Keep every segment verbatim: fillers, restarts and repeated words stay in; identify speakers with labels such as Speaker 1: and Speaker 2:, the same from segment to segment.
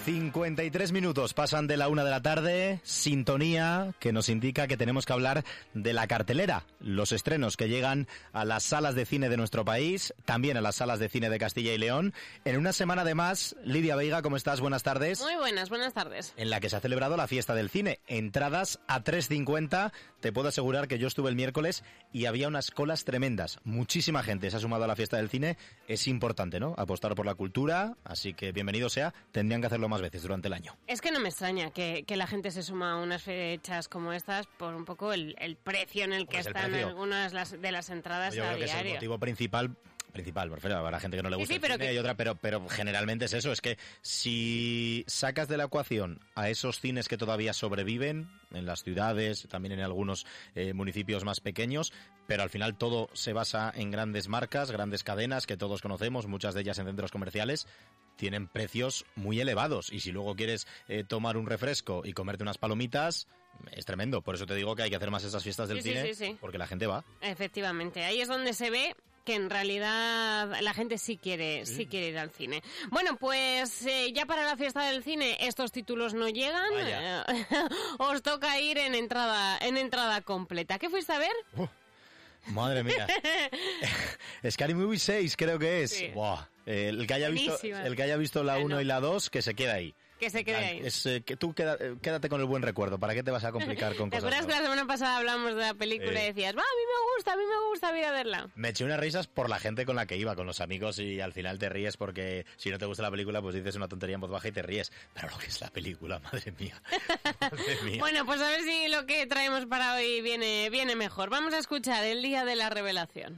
Speaker 1: cincuenta y tres minutos pasan de la una de la tarde, sintonía que nos indica que tenemos que hablar de la cartelera, los estrenos que llegan a las salas de cine de nuestro país, también a las salas de cine de Castilla y León. En una semana de más, Lidia Veiga, ¿cómo estás? Buenas tardes.
Speaker 2: Muy buenas, buenas tardes. En
Speaker 1: la que se ha celebrado la fiesta del cine. Entradas a tres cincuenta. Te puedo asegurar que yo estuve el miércoles y había unas colas tremendas. Muchísima gente se ha sumado a la fiesta del cine. Es importante, ¿no? Apostar por la cultura, así que bienvenido sea. Tendrían que hacerlo más veces durante el año.
Speaker 2: Es que no me extraña que, que la gente se suma a unas fechas como estas por un poco el, el precio en el que pues están el algunas las, de las entradas
Speaker 1: yo
Speaker 2: a
Speaker 1: creo
Speaker 2: diario.
Speaker 1: Que es el motivo principal. Principal, por favor, habrá gente que no le gusta sí, sí, el cine
Speaker 2: que...
Speaker 1: y otra, pero, pero generalmente es eso, es que si sacas de la ecuación a esos cines que todavía sobreviven en las ciudades, también en algunos eh, municipios más pequeños, pero al final todo se basa en grandes marcas, grandes cadenas que todos conocemos, muchas de ellas en centros comerciales, tienen precios muy elevados y si luego quieres eh, tomar un refresco y comerte unas palomitas, es tremendo. Por eso te digo que hay que hacer más esas fiestas del
Speaker 2: sí,
Speaker 1: cine,
Speaker 2: sí, sí, sí.
Speaker 1: porque la gente va.
Speaker 2: Efectivamente, ahí es donde se ve que en realidad la gente sí quiere, sí, sí quiere ir al cine. Bueno, pues eh, ya para la fiesta del cine estos títulos no llegan. Eh, os toca ir en entrada, en entrada completa. ¿Qué fuiste a ver?
Speaker 1: Uh, madre mía. Scary Movie seis creo que es.
Speaker 2: Sí.
Speaker 1: Buah. El que haya visto, el que haya visto la uno y la dos, que se quede ahí.
Speaker 2: Que se quede ahí.
Speaker 1: Es, eh, que tú queda, quédate con el buen recuerdo. ¿Para qué te vas a complicar con
Speaker 2: ¿Te
Speaker 1: cosas?
Speaker 2: ¿Te acuerdas que la semana pasada hablamos de la película eh. y decías, va, a mí me gusta, a mí me gusta ir a verla?
Speaker 1: Me eché unas risas por la gente con la que iba, con los amigos, y al final te ríes porque si no te gusta la película, pues dices una tontería en voz baja y te ríes. Pero lo que es la película, madre mía. Madre mía.
Speaker 2: Bueno, pues a ver si lo que traemos para hoy viene, viene mejor. Vamos a escuchar el día de la revelación.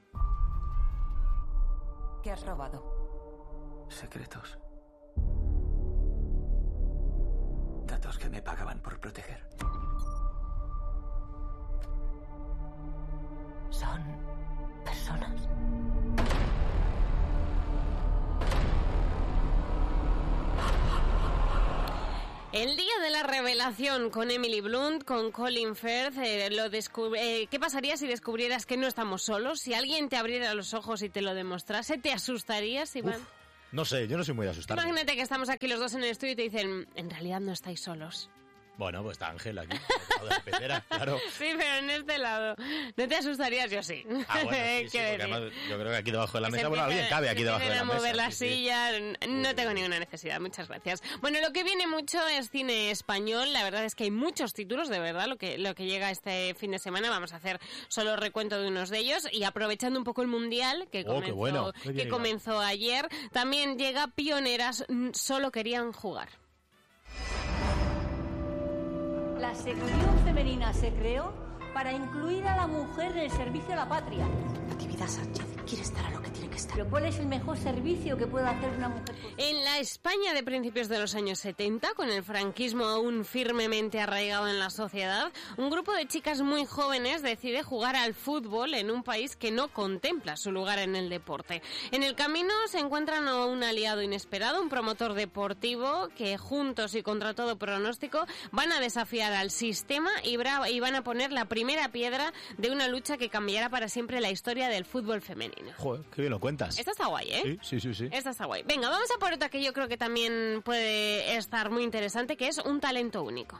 Speaker 3: ¿Qué has robado?
Speaker 4: Secretos. Datos que me pagaban por proteger.
Speaker 3: Son personas.
Speaker 2: El día de la revelación con Emily Blunt, con Colin Firth, eh, lo descub- eh, ¿qué pasaría si descubrieras que no estamos solos? Si alguien te abriera los ojos y te lo demostrase, ¿te asustarías, Iván?
Speaker 1: Uf, no sé, yo no soy muy asustado.
Speaker 2: Imagínate que estamos aquí los dos en el estudio y te dicen, en realidad no estáis solos.
Speaker 1: Bueno, pues está Ángel aquí, de la pecera, claro.
Speaker 2: Sí, pero en este lado. ¿No te asustarías? Yo sí.
Speaker 1: Ah, bueno, sí, sí, porque además yo creo que aquí debajo de la mesa, se bueno, empieza, alguien cabe aquí debajo de la mesa.
Speaker 2: a mover la
Speaker 1: sí,
Speaker 2: silla,
Speaker 1: sí.
Speaker 2: No tengo ninguna necesidad, muchas gracias. Bueno, lo que viene mucho es cine español, la verdad es que hay muchos títulos, de verdad, lo que lo que llega este fin de semana, vamos a hacer solo recuento de unos de ellos, y aprovechando un poco el Mundial, que
Speaker 1: oh,
Speaker 2: comenzó,
Speaker 1: qué bueno.
Speaker 2: que comenzó ayer, también llega Pioneras, solo querían jugar.
Speaker 5: La sección femenina se creó para incluir a la mujer en el servicio a la patria.
Speaker 3: Natividad Sánchez quiere estar a lo que tiene que estar.
Speaker 5: Pero ¿cuál es el mejor servicio que puede hacer una mujer?
Speaker 2: En la España de principios de los años setenta, con el franquismo aún firmemente arraigado en la sociedad, un grupo de chicas muy jóvenes decide jugar al fútbol en un país que no contempla su lugar en el deporte. En el camino se encuentran a un aliado inesperado, un promotor deportivo que juntos y contra todo pronóstico van a desafiar al sistema y, bra- y van a poner la primera piedra de una lucha que cambiará para siempre la historia del fútbol femenino.
Speaker 1: Joder, qué bien lo cuentas.
Speaker 2: Esta está guay, ¿eh?
Speaker 1: Sí, sí, sí, sí.
Speaker 2: Esta está guay. Venga, vamos a por otra que yo creo que también puede estar muy interesante, que es Un talento único.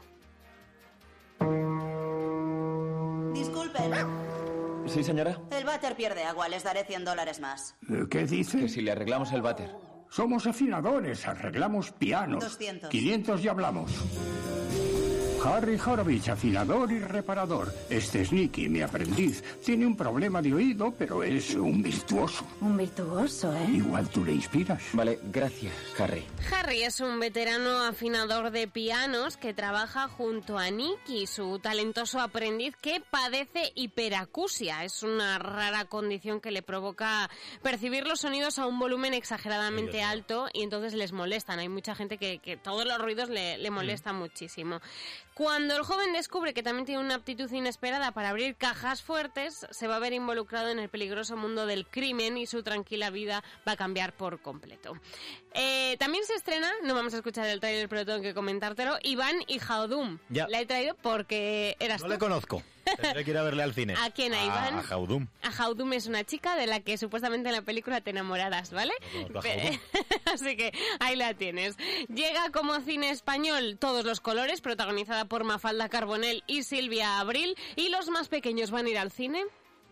Speaker 6: Disculpen.
Speaker 7: Sí, señora.
Speaker 6: El váter pierde agua, les daré cien dólares más.
Speaker 7: ¿Qué dice? Que si le arreglamos el váter.
Speaker 8: Somos afinadores, arreglamos pianos.
Speaker 6: doscientos.
Speaker 8: quinientos y hablamos. Harry Horowitz, afinador y reparador. Este es Nicky, mi aprendiz. Tiene un problema de oído, pero es un virtuoso.
Speaker 3: Un virtuoso, ¿eh?
Speaker 8: Igual tú le inspiras.
Speaker 7: Vale, gracias, Harry.
Speaker 2: Harry es un veterano afinador de pianos que trabaja junto a Nicky, su talentoso aprendiz que padece hiperacusia. Es una rara condición que le provoca percibir los sonidos a un volumen exageradamente alto y entonces les molestan. Hay mucha gente que, que todos los ruidos le, le molestan mm. muchísimo. Cuando el joven descubre que también tiene una aptitud inesperada para abrir cajas fuertes, se va a ver involucrado en el peligroso mundo del crimen y su tranquila vida va a cambiar por completo. Eh, también se estrena, no vamos a escuchar el tráiler pero tengo que comentártelo, Iván y Howdoom.
Speaker 1: Ya.
Speaker 2: La he traído porque eras
Speaker 1: No
Speaker 2: tú.
Speaker 1: le conozco. Tendré que ir a verle al cine.
Speaker 2: ¿A quién, a Iván?
Speaker 1: A Jaudum.
Speaker 2: A Jaudum es una chica de la que supuestamente en la película te enamorarás, ¿vale?
Speaker 1: No, Jaudum.
Speaker 2: Así que ahí la tienes. Llega como cine español Todos los colores, protagonizada por Mafalda Carbonell y Silvia Abril. ¿Y los más pequeños van a ir al cine?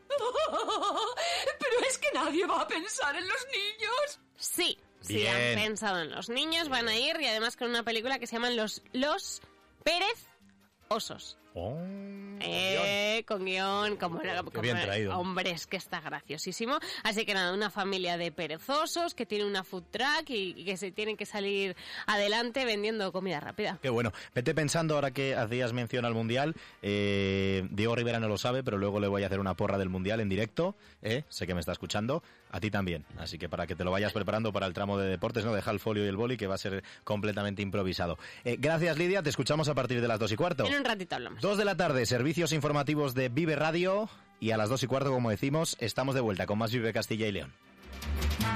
Speaker 3: Pero es que nadie va a pensar en los niños.
Speaker 2: Sí, sí
Speaker 1: Bien.
Speaker 2: han pensado en los niños, van a ir, y además con una película que se llaman Los, los Pérez Osos.
Speaker 1: Oh,
Speaker 2: Eh, con guión, como, como
Speaker 1: bien traído.
Speaker 2: Hombre, es que está graciosísimo. Así que nada, una familia de perezosos que tiene una food truck y, y que se tienen que salir adelante vendiendo comida rápida.
Speaker 1: Qué bueno. Vete pensando, ahora que hacías mención al Mundial, eh, Diego Rivera no lo sabe, pero luego le voy a hacer una porra del Mundial en directo, ¿eh? Sé que me está escuchando, a ti también. Así que para que te lo vayas preparando para el tramo de deportes, no deja el folio y el boli, que va a ser completamente improvisado. Eh, gracias, Lidia, te escuchamos a partir de las dos y cuarto.
Speaker 2: En un ratito hablamos.
Speaker 1: Dos de la tarde, servicios informativos de Vive Radio, y a las dos y cuarto, como decimos, estamos de vuelta con más Vive Castilla y León.